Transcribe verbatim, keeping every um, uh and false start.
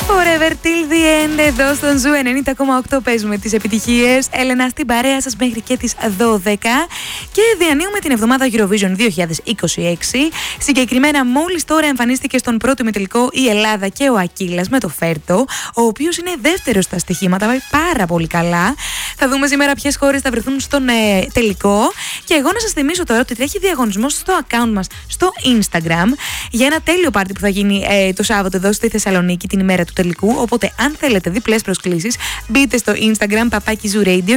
Forever till the end, εδώ στον Ζου ενενήντα κόμμα οκτώ παίζουμε τις επιτυχίες. Έλενα στην παρέα σας μέχρι και τις δώδεκα και διανύουμε την εβδομάδα Eurovision δύο χιλιάδες είκοσι έξι. Συγκεκριμένα μόλις τώρα εμφανίστηκε στον πρώτο ημιτελικό η Ελλάδα και ο Ακύλας με το Φέρτο, ο οποίος είναι δεύτερος στα στοιχήματα, πάει πάρα πολύ καλά. Θα δούμε σήμερα ποιες χώρες θα βρεθούν στον ε, τελικό. Και εγώ να σας θυμίσω τώρα ότι τρέχει διαγωνισμός στο account μας στο Instagram για ένα τέλειο πάρτι που θα γίνει ε, το Σάββατο εδώ στη Θεσσαλονίκη την ημέρα του τελικού. Οπότε αν θέλετε διπλές προσκλήσεις, μπείτε στο Instagram παπάκι Zoo Radio